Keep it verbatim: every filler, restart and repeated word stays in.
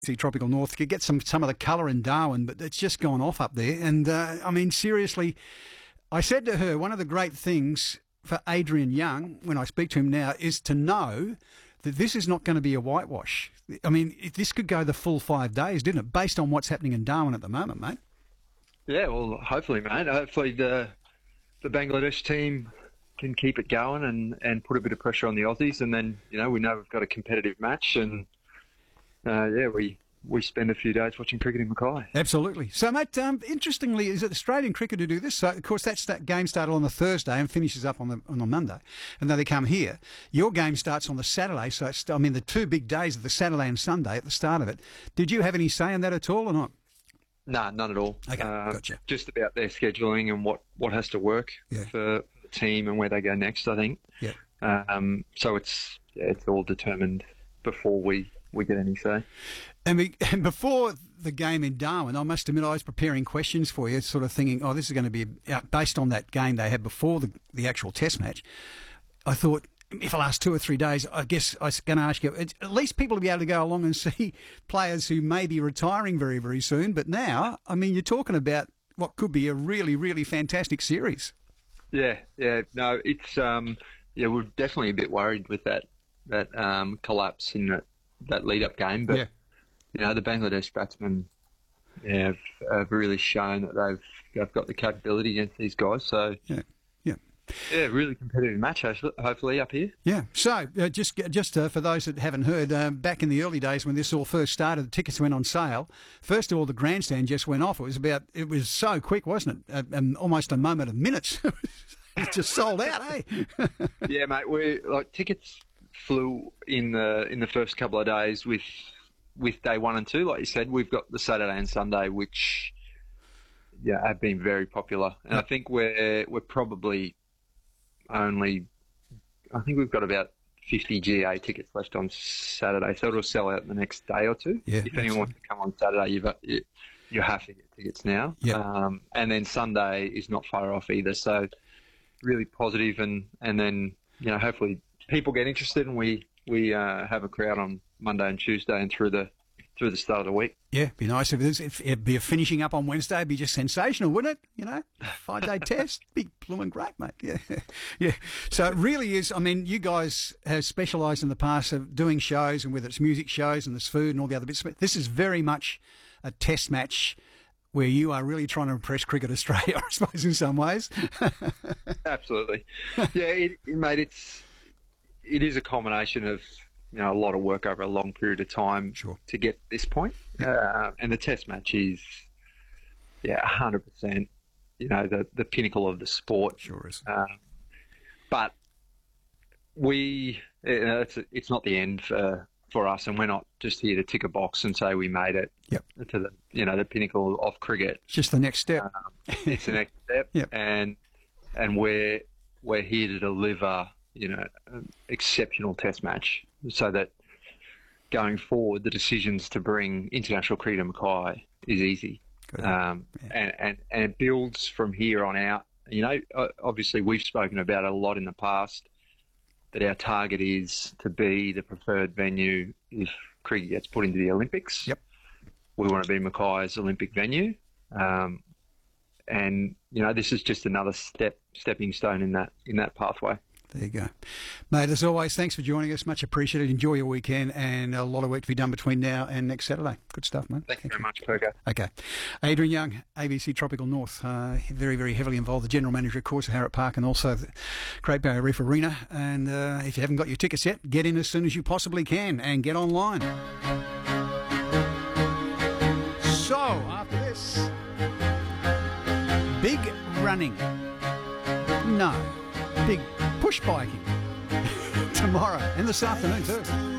See, Tropical North, you get some some of the colour in Darwin, but it's just gone off up there. And, uh, I mean, seriously, I said to her, one of the great things for Adrian Young, when I speak to him now, is to know that this is not going to be a whitewash. I mean, it, this could go the full five days, didn't it, based on what's happening in Darwin at the moment, mate? Yeah, well, hopefully, mate. Hopefully the the Bangladesh team can keep it going and, and put a bit of pressure on the Aussies. And then, you know, we know we've got a competitive match and, uh, yeah, we... we spend a few days watching cricket in Mackay. Absolutely. So, mate, um, interestingly, is it Australian cricket who do this? So, of course, that's that game started on the Thursday and finishes up on the on the Monday, and then they come here. Your game starts on the Saturday, so it's, I mean, the two big days of the Saturday and Sunday at the start of it. Did you have any say in that at all or not? No, nah, none at all. Okay, uh, gotcha. Just about their scheduling and what, what has to work yeah. for the team and where they go next, I think. Yeah. Um, so it's yeah, it's all determined before we, we get any say. And, we, and before the game in Darwin, I must admit I was preparing questions for you, sort of thinking, oh, this is going to be, based on that game they had before the, the actual test match. I thought, if I last two or three days, I guess I was going to ask you, at least people will be able to go along and see players who may be retiring very, very soon. But now, I mean, you're talking about what could be a really, really fantastic series. Yeah, yeah. No, it's, um, yeah, we're definitely a bit worried with that, that um, collapse in that, that lead-up game. But, yeah. you know, the Bangladesh batsmen yeah, have, have really shown that they've, they've got the capability against these guys. So, yeah. Yeah. Yeah, really competitive match, hopefully, up here. Yeah. So, uh, just just uh, for those that haven't heard, uh, back in the early days when this all first started, the tickets went on sale. First of all, the grandstand just went off. It was about, it was so quick, wasn't it? Uh, um, almost a moment of minutes. It just sold out, eh? Yeah, mate. We like tickets flew in the in the first couple of days with with day one and two. Like you said, we've got the Saturday and Sunday, which yeah have been very popular, and I think we're we're probably only, I think we've got about fifty G A tickets left on Saturday, so it'll sell out in the next day or two. Yeah, if anyone wants to come on Saturday, you've you, you have to get tickets now. Yeah. Um, and then Sunday is not far off either, so really positive, and and then you know hopefully people get interested, and we we uh, have a crowd on Monday and Tuesday and through the through the start of the week. Yeah, it'd be nice if, if it'd be a finishing up on Wednesday. It'd be just sensational, wouldn't it? You know, five day test, big blooming great, mate. Yeah, yeah. So it really is. I mean, you guys have specialised in the past of doing shows, and whether it's music shows and there's food and all the other bits. But this is very much a test match where you are really trying to impress Cricket Australia, I suppose, in some ways. Absolutely. Yeah, it, it, mate. It's it is a combination of, you know, a lot of work over a long period of time sure. to get this point. Uh, and the test match is, yeah, one hundred percent, you know, the, the pinnacle of the sport. Sure is. Um, but we, you know, it's, it's not the end for, for us, and we're not just here to tick a box and say we made it yep. to the, you know, the pinnacle of cricket. It's just the next step. Um, it's the next step. Yep. And, and we're, we're here to deliver, you know, an exceptional test match, so that going forward, the decisions to bring international cricket to Mackay is easy. Um, yeah. and, and, and it builds from here on out. You know, obviously we've spoken about it a lot in the past, that our target is to be the preferred venue if cricket gets put into the Olympics. Yep. We want to be Mackay's Olympic venue. Um, and, you know, this is just another step, stepping stone in that, in that pathway. There you go. Mate, as always, thanks for joining us. Much appreciated. Enjoy your weekend, and a lot of work to be done between now and next Saturday. Good stuff, mate. Thank you very much, Perko. Okay. Adrian Young, A B C Tropical North, uh, very, very heavily involved. The general manager, of course, of Harrop Park, and also the Great Barrier Reef Arena. And uh, if you haven't got your tickets yet, get in as soon as you possibly can and get online. So, after this, big running. No, big push biking tomorrow and this afternoon too.